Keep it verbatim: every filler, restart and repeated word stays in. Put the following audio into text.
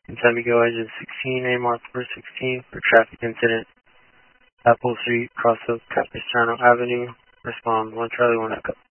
Kentucky Go Engine sixteen, A marked for sixteen for traffic incident. Apple Street, cross of Capistrano Avenue. Respond one Charlie one Echo.